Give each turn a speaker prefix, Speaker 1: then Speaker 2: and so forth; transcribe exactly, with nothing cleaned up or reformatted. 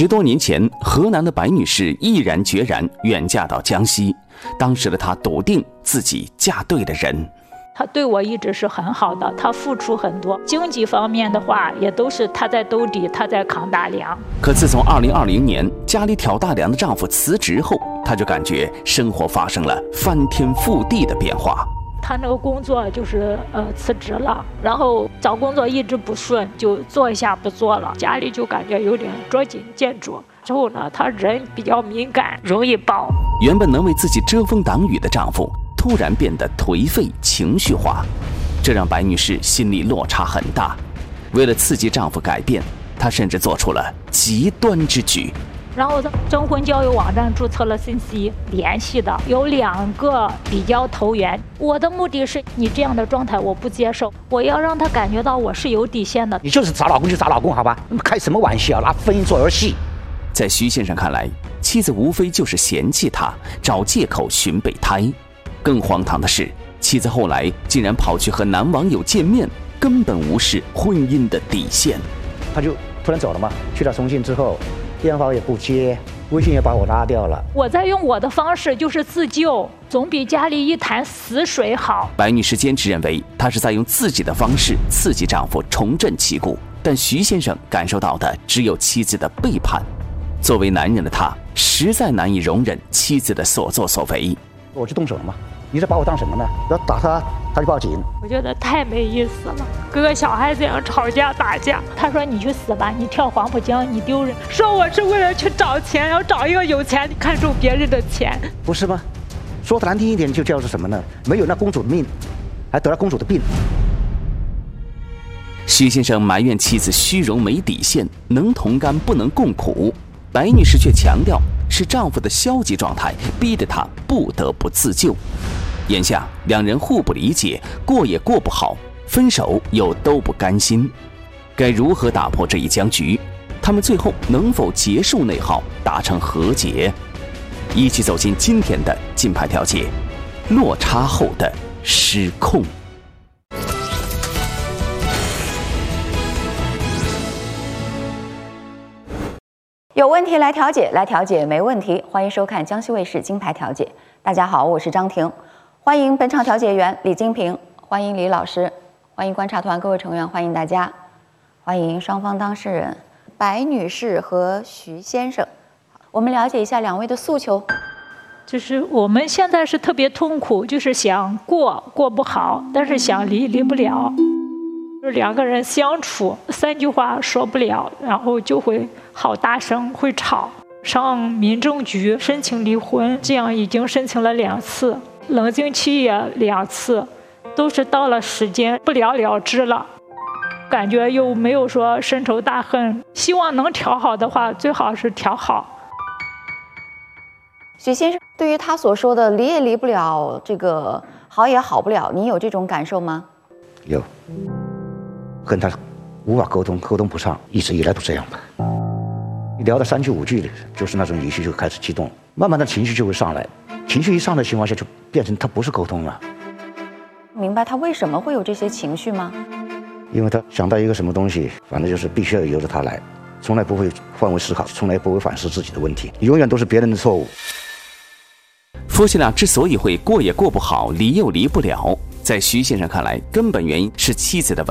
Speaker 1: 十多年前，河南的白女士毅然决然远嫁到江西。当时的她笃定自己嫁对了人。
Speaker 2: 他对我一直是很好的，他付出很多，经济方面的话也都是他在兜底，他在扛大梁。
Speaker 1: 可自从二零二零年家里挑大梁的丈夫辞职后，她就感觉生活发生了翻天覆地的变化。
Speaker 2: 他那个工作就是呃辞职了，然后找工作一直不顺，就做一下不做了，家里就感觉有点捉襟见肘。之后呢，他人比较敏感，容易爆。
Speaker 1: 原本能为自己遮风挡雨的丈夫，突然变得颓废情绪化，这让白女士心里落差很大。为了刺激丈夫改变，她甚至做出了极端之举。
Speaker 2: 然后在征婚交友网站注册了信息，联系的有两个比较投缘。我的目的是，你这样的状态我不接受，我要让他感觉到我是有底线的。
Speaker 3: 你就是找老公就找老公，好吧？开什么玩笑，拿婚姻做儿戏。
Speaker 1: 在徐先生看来，妻子无非就是嫌弃他，找借口寻备胎。更荒唐的是，妻子后来竟然跑去和男网友见面，根本无视婚姻的底线。
Speaker 3: 他就突然走了嘛，去了重庆之后，电话也不接，微信也把我拉掉了。
Speaker 2: 我在用我的方式，就是自救，总比家里一潭死水好。
Speaker 1: 白女士坚持认为，她是在用自己的方式刺激丈夫重振旗鼓，但徐先生感受到的只有妻子的背叛。作为男人的他，实在难以容忍妻子的所作所为。
Speaker 3: 我就动手了嘛，你这把我当什么呢？要打他，他就报警。
Speaker 2: 我觉得太没意思了，跟个小孩子一样吵架打架。他说你去死吧，你跳黄浦江，你丢人。说我是为了去找钱，要找一个有钱，看中别人的钱，
Speaker 3: 不是吗？说的难听一点，就叫做什么呢？没有那公主的命，还得了公主的病。
Speaker 1: 徐先生埋怨妻子虚荣没底线，能同甘不能共苦。白女士却强调，是丈夫的消极状态逼得她不得不自救。眼下两人互不理解，过也过不好，分手又都不甘心，该如何打破这一僵局？他们最后能否结束内耗，达成和解？一起走进今天的金牌调解，落差后的失控。
Speaker 4: 有问题来调解，来调解没问题。欢迎收看江西卫视金牌调解。大家好，我是张婷，欢迎本场调解员李金平，欢迎李老师，欢迎观察团各位成员，欢迎大家，欢迎双方当事人白女士和徐先生。我们了解一下两位的诉求。
Speaker 2: 就是我们现在是特别痛苦，就是想过过不好，但是想离离不了。就是两个人相处三句话说不了，然后就会好大声，会吵，上民政局申请离婚，这样已经申请了两次，冷静期也两次，都是到了时间不了了之了，感觉又没有说深仇大恨，希望能调好的话，最好是调好。
Speaker 4: 许先生，对于他所说的离也离不了，这个好也好不了，你有这种感受吗？
Speaker 3: 有。跟他无法沟通，沟通不上，一直以来都这样吧。你聊到三句五句的，就是那种语气就开始激动，慢慢的情绪就会上来，情绪一上来的情况下，就变成他不是沟通了。
Speaker 4: 明白他为什么会有这些情绪吗？
Speaker 3: 因为他想到一个什么东西，反正就是必须要由着他来，从来不会换位思考，从来不会反思自己的问题，永远都是别人的错误。
Speaker 1: 夫妻俩之所以会过也过不好，离又离不了，在徐先生看来，根本原因是妻子的稳